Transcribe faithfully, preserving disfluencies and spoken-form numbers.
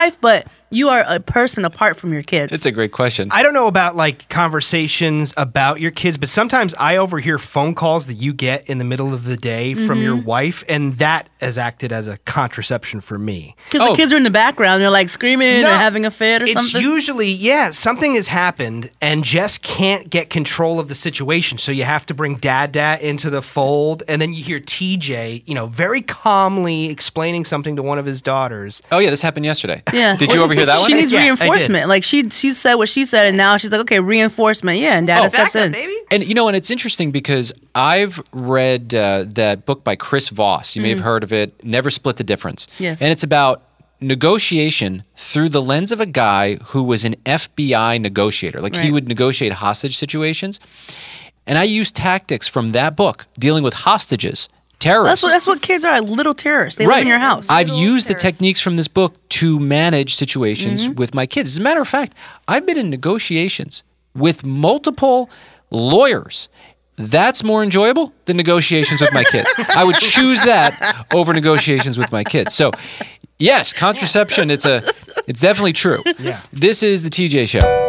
but you are a person apart from your kids. It's a great question. I don't know about like conversations about your kids, but sometimes I overhear phone calls that you get in the middle of the day from Mm-hmm. your wife, and that has acted as a contraception for me. Because Oh. the kids are in the background, they're like screaming No, or having a fit or it's something. usually, yeah, something has happened and Jess can't get control of the situation. So you have to bring dad dad into the fold. And then you hear T J, you know, very calmly explaining something to one of his daughters. Oh, yeah, this happened yesterday. Yeah. Did you overhear that one? She needs Yeah, I did. reinforcement. Like she she said what she said, and now she's like, okay, reinforcement. Yeah, and Dada Oh, steps in. And you know, and it's interesting because I've read uh, that book by Chris Voss. You may have heard of it, Never Split the Difference. Yes. And it's about negotiation through the lens of a guy who was an F B I negotiator. Like he Right. would negotiate hostage situations. And I used tactics from that book dealing with hostages, terrorists. That's what that's what kids are, little terrorists. They live in your house. I've used the techniques from this book to manage situations Mm-hmm. with my kids. As a matter of fact, I've been in negotiations with multiple lawyers. That's more enjoyable than negotiations with my kids. I would choose that over negotiations with my kids. So, yes, contraception, it's a it's definitely true. Yeah. This is the T J Show.